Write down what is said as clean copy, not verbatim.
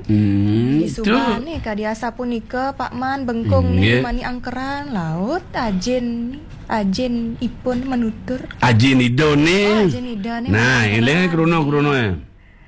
Di Subane kadiasa punika Pak Man bengkung nih mani angkeran laut ajin ipun menutur. Ajin idone. Ajin idone. Nah, ini krono.